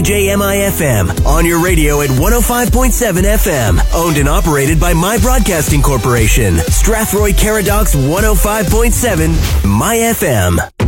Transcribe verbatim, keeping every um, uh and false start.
J M I F M, on your radio at one oh five point seven F M. Owned and operated by My Broadcasting Corporation. Strathroy Caradox one oh five point seven, My F M.